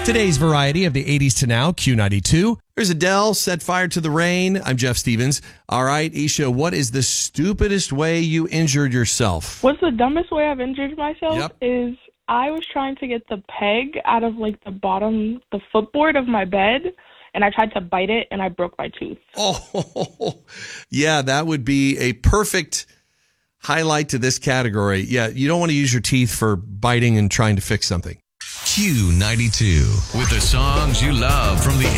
Today's variety of the 80s to now, Q92. There's Adele, Set Fire to the Rain. I'm Jeff Stevens. All right, Isha, what is the stupidest way you injured yourself? What's the dumbest way I've injured myself Yep. is I was trying to get the peg out of like the footboard of my bed, and I tried to bite it and I broke my tooth. Oh, yeah, that would be a perfect highlight to this category. Yeah, you don't want to use your teeth for biting and trying to fix something. Q92 with the songs you love from the